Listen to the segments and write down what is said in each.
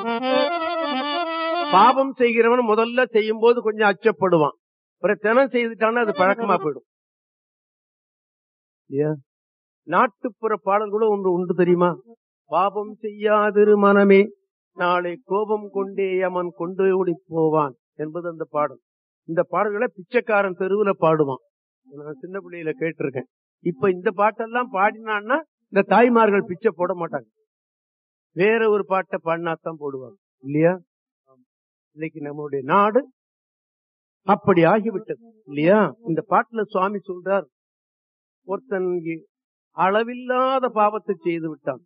பாவம் செய்கிறவன் முதல்ல செய்யும் போது கொஞ்சம் அச்சப்படுவான். தினம் செய்துட்டான்னா அது பழக்கமா போயிடும். நாட்டுப்புற பாடல் கூட ஒன்று உண்டு தெரியுமா? பாவம் செய்யாதிரு மனமே நாளை கோபம் கொண்டே யமன் கொண்டு ஓடி போவான் என்பது அந்த பாடல். இந்த பாடல்களை பிச்சைக்காரன் தெருவுல பாடுவான். நான் சின்ன பிள்ளையில கேட்டிருக்கேன். இப்ப இந்த பாட்டெல்லாம் பாடினான்னா இந்த தாய்மார்கள் பிச்சை போட மாட்டாங்க, வேற ஒரு பாட்டை பாடினாத்தான் போடுவாங்க இல்லையா? இன்னைக்கு நம்மளுடைய நாடு அப்படி ஆகிவிட்டது இல்லையா? இந்த பாட்டுல சுவாமி சொல்றார், ஒருத்தன் அளவில்லாத பாவத்தை செய்து விட்டான்,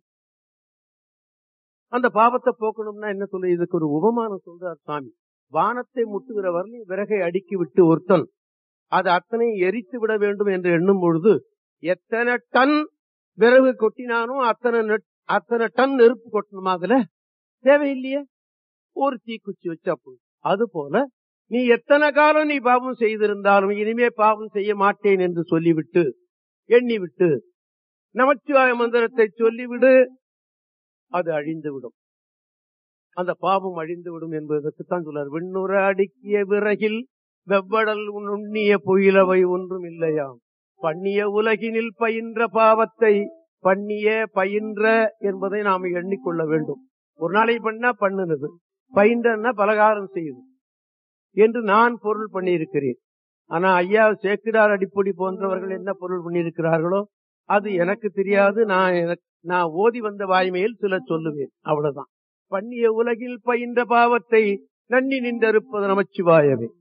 அந்த பாவத்தை போக்கணும்னா என்ன சொல்ல, இதுக்கு ஒரு உபமானம் சொல்றார் சுவாமி. வானத்தை முட்டுகிற வரலையும் விறகை அடுக்கி விட்டு ஒருத்தன் அது அத்தனை எரித்து விட வேண்டும் என்று எண்ணும் பொழுது எத்தனை டன் விறகு கொட்டினானோ அத்தனை டன் நெருப்பு கொட்டணுமா? அதுல தேவையில்லையே, ஒரு தீக்குச்சி வச்சா போதும். அது போல நீ எத்தனை காலம் நீ பாவம் செய்திருந்தாலும் இனிமே பாவம் செய்ய மாட்டேன் என்று சொல்லிவிட்டு எண்ணிவிட்டு நமச்சிவாய மந்திரத்தை சொல்லிவிடு, அது அழிந்துவிடும், அந்த பாவம் அழிந்துவிடும் என்பதற்குத்தான் சொல்றார். விண்ணுற அடுக்கிய விறகில் வெவ்வடல் உண்ணிய பொயிலவை ஒன்றும் இல்லையாம், பண்ணிய உலகினில் பயின்ற பாவத்தை பண்ணிய பயின்ற என்பதை நாம் எண்ணிக்கொள்ள வேண்டும். ஒரு நாளைக்கு பண்ணா பண்ணுனது, பயின்றன்னா பலகாரம் செய்யுது என்று நான் பொருள் பண்ணியிருக்கிறேன். ஆனா ஐயா சேக்கிடார் அடிப்பொடி போன்றவர்கள் என்ன பொருள் பண்ணியிருக்கிறார்களோ அது எனக்கு தெரியாது. நான் ஓதி வந்த வாய்மையில் சில சொல்லுவேன், அவ்வளவுதான். பண்ணிய உலகில் பயின்ற பாவத்தை நன்னி நின்றறுப்பது நமச்சிவாயவே.